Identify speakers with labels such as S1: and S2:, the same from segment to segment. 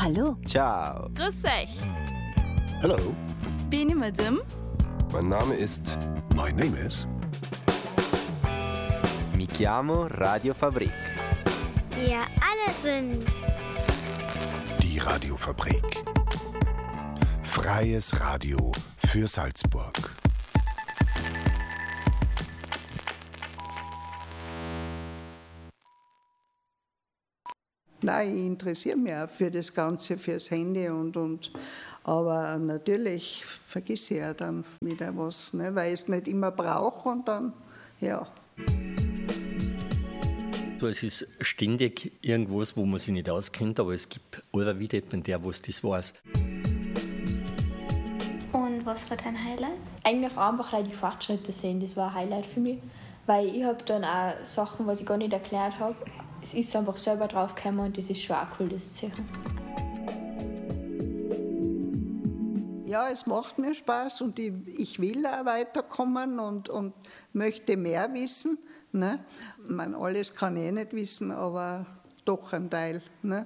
S1: Hallo.
S2: Ciao.
S3: Grüß euch.
S4: Hello.
S3: Bin ich Madame?
S2: Mein Name ist...
S4: My name is...
S2: Mi chiamo Radiofabrik.
S5: Wir alle sind...
S4: Die Radiofabrik. Freies Radio für Salzburg.
S6: Nein, ich interessiere mich auch für das Ganze, fürs Handy aber natürlich vergesse ich ja dann wieder was, ne, weil ich es nicht immer brauche und dann, ja.
S7: Es ist ständig irgendwas, wo man sich nicht auskennt, aber es gibt immer wieder jemanden, der was das weiß.
S5: Und was war dein Highlight?
S8: Eigentlich einfach die Fortschritte sehen, das war ein Highlight für mich, weil ich habe dann auch Sachen, was ich gar nicht erklärt habe, es ist einfach selber draufgekommen und das ist schon auch cool, das zu sehen.
S6: Ja, es macht mir Spaß und ich will auch weiterkommen und möchte mehr wissen. Ne? Ich meine, alles kann ich nicht wissen, aber doch ein Teil. Ne?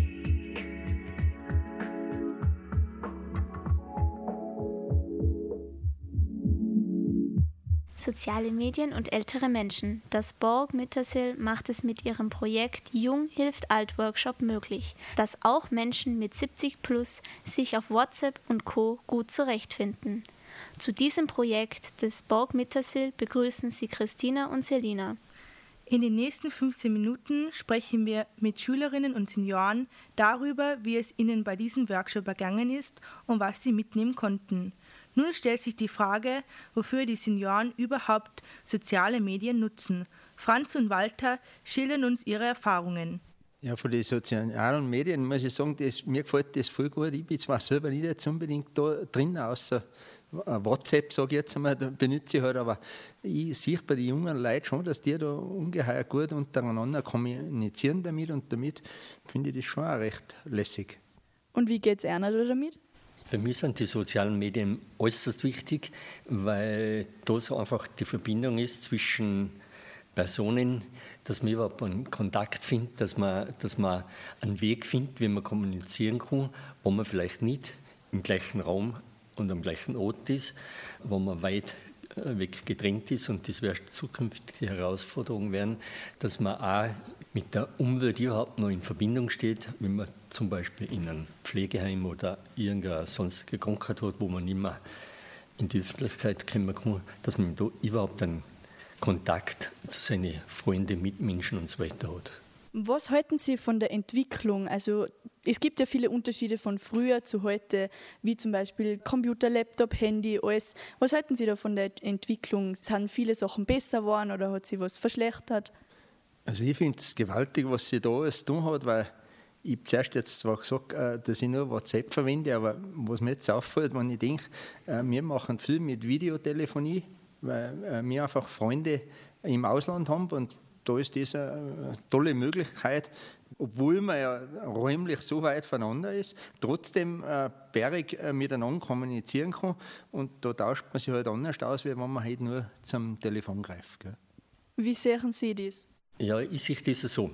S5: Soziale Medien und ältere Menschen. Das Borg Mittersill macht es mit ihrem Projekt Jung hilft Alt Workshop möglich, dass auch Menschen mit 70 plus sich auf WhatsApp und Co. gut zurechtfinden. Zu diesem Projekt des Borg Mittersill begrüßen Sie Christina und Selina.
S9: In den nächsten 15 Minuten sprechen wir mit Schülerinnen und Senioren darüber, wie es ihnen bei diesem Workshop ergangen ist und was sie mitnehmen konnten. Nun stellt sich die Frage, wofür die Senioren überhaupt soziale Medien nutzen. Franz und Walter schildern uns ihre Erfahrungen.
S10: Ja, von den sozialen Medien muss ich sagen, mir gefällt das voll gut. Ich bin zwar selber nicht jetzt unbedingt da drin, außer WhatsApp, sage ich jetzt einmal, benutze ich halt, aber ich sehe bei den jungen Leuten schon, dass die da ungeheuer gut untereinander kommunizieren damit und damit finde ich das schon auch recht lässig.
S3: Und wie geht es Erna damit?
S7: Für mich sind die sozialen Medien äußerst wichtig, weil da so einfach die Verbindung ist zwischen Personen, dass man überhaupt einen Kontakt findet, dass man einen Weg findet, wie man kommunizieren kann, wo man vielleicht nicht im gleichen Raum und am gleichen Ort ist, wo man weit weg getrennt ist, und das wird zukünftige Herausforderung werden, dass man auch mit der Umwelt überhaupt noch in Verbindung steht, wenn man zum Beispiel in einem Pflegeheim oder irgendeine sonstige Krankheit hat, wo man nicht mehr in die Öffentlichkeit kommen kann, dass man da überhaupt einen Kontakt zu seinen Freunden, Mitmenschen und so weiter hat.
S3: Was halten Sie von der Entwicklung? Also es gibt ja viele Unterschiede von früher zu heute, wie zum Beispiel Computer, Laptop, Handy, alles. Was halten Sie da von der Entwicklung? Sind viele Sachen besser geworden oder hat sich was verschlechtert?
S10: Also ich finde es gewaltig, was sie da alles tun hat, weil ich habe zuerst jetzt zwar gesagt, dass ich nur WhatsApp verwende, aber was mir jetzt auffällt, wenn ich denke, wir machen viel mit Videotelefonie, weil wir einfach Freunde im Ausland haben und da ist das eine tolle Möglichkeit, obwohl man ja räumlich so weit voneinander ist, trotzdem bärig miteinander kommunizieren kann, und da tauscht man sich halt anders aus, wie wenn man halt nur zum Telefon greift. Gell?
S3: Wie sehen Sie das?
S7: Ja, ich sehe das so.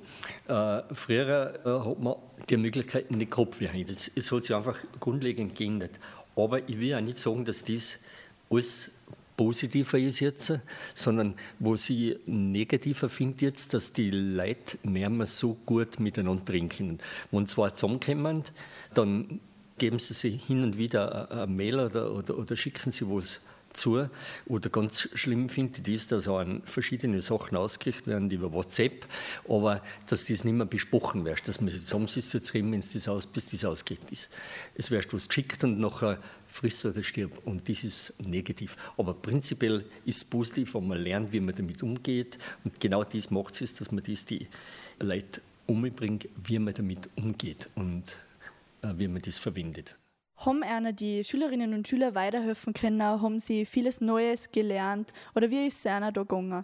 S7: Früher hat man die Möglichkeiten nicht gehabt wie heute. Es hat sich einfach grundlegend geändert. Aber ich will auch nicht sagen, dass das alles positiver ist jetzt, sondern was ich negativer finde jetzt, dass die Leute nicht mehr so gut miteinander reden können. Wenn zwei zusammenkommen, dann geben sie sich hin und wieder eine Mail oder schicken sie was zu. Oder ganz schlimm finde ich das, dass auch verschiedene Sachen ausgerichtet werden über WhatsApp, aber dass das nicht mehr besprochen wird, dass man sich zusammensitzt, jetzt reden, wenn es das aus, bis das ausgeht ist. Es wird was geschickt und nachher frisst oder stirbt, und das ist negativ. Aber prinzipiell ist es positiv, wenn man lernt, wie man damit umgeht, und genau das macht es, dass man die Leute umbringt, wie man damit umgeht und wie man das verwendet.
S3: Haben einer die Schülerinnen und Schüler weiterhelfen können? Haben sie vieles Neues gelernt? Oder wie ist es einer da gegangen?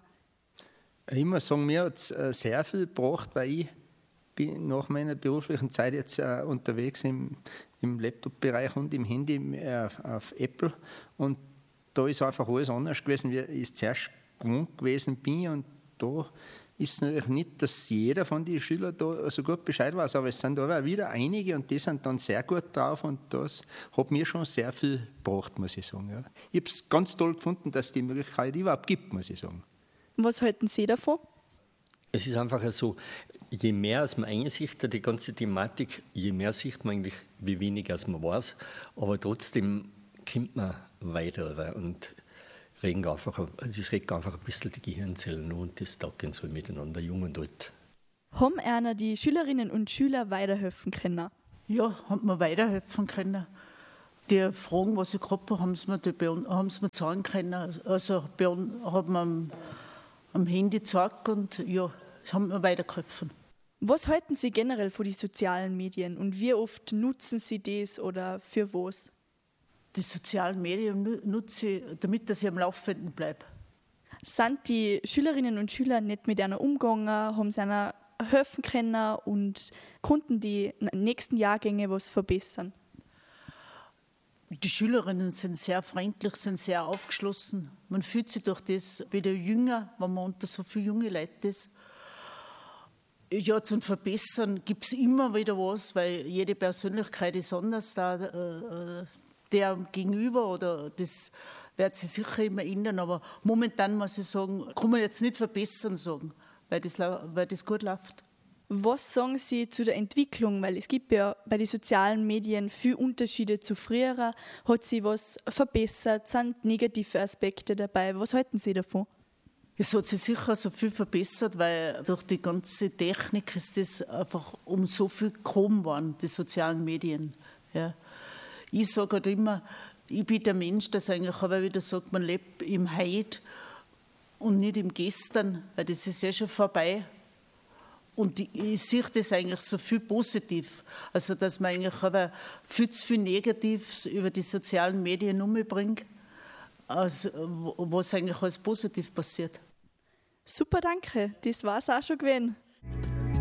S10: Ich muss sagen, mir hat es sehr viel gebracht, weil ich bin nach meiner beruflichen Zeit jetzt unterwegs im Laptop-Bereich und im Handy auf Apple. Und da ist einfach alles anders gewesen, wie ich es zuerst gewohnt gewesen bin. Und da ist es natürlich nicht, dass jeder von den Schülern da so gut Bescheid weiß, aber es sind da auch wieder einige und die sind dann sehr gut drauf und das hat mir schon sehr viel gebracht, muss ich sagen. Ja. Ich habe es ganz toll gefunden, dass es die Möglichkeit überhaupt gibt, muss ich sagen.
S3: Was halten Sie davon?
S7: Es ist einfach so, je mehr als man einsichtet, die ganze Thematik, je mehr sieht man eigentlich, wie wenig als man weiß, aber trotzdem kommt man weiter und das regt einfach ein bisschen die Gehirnzellen und das taugt so miteinander, jung und alt.
S3: Haben einer die Schülerinnen und Schüler weiterhelfen können?
S1: Ja, haben wir weiterhelfen können. Die Fragen, was ich gehabt habe, haben sie mir zeigen können. Also haben wir am Handy gezeigt und ja, das haben wir weitergeholfen.
S3: Was halten Sie generell von den sozialen Medien und wie oft nutzen Sie das oder für was?
S1: Die sozialen Medien nutze ich, damit ich am Laufenden bleibe.
S3: Sind die Schülerinnen und Schüler nicht mit einer umgegangen, haben sie einer helfen können und konnten die nächsten Jahrgänge was verbessern?
S1: Die Schülerinnen sind sehr freundlich, sind sehr aufgeschlossen. Man fühlt sich durch das wieder jünger, wenn man unter so vielen jungen Leuten ist. Ja, zum Verbessern gibt es immer wieder was, weil jede Persönlichkeit ist anders. Der Gegenüber oder das wird sich sicher immer ändern, aber momentan muss ich sagen, kann man jetzt nicht verbessern sagen, weil das gut läuft.
S3: Was sagen Sie zu der Entwicklung? Weil es gibt ja bei den sozialen Medien viele Unterschiede zu früher. Hat sich was verbessert? Sind negative Aspekte dabei? Was halten Sie davon?
S1: Es hat sich sicher so viel verbessert, weil durch die ganze Technik ist das einfach um so viel gekommen worden, die sozialen Medien. Ja. Ich sage halt immer, ich bin der Mensch, der eigentlich aber wieder sagt, man lebt im Heute und nicht im Gestern, weil das ist ja schon vorbei. Und ich sehe das eigentlich so viel positiv. Also, dass man eigentlich aber viel zu viel Negatives über die sozialen Medien umbringt, also, was eigentlich als positiv passiert.
S3: Super, danke. Das war es auch schon gewesen.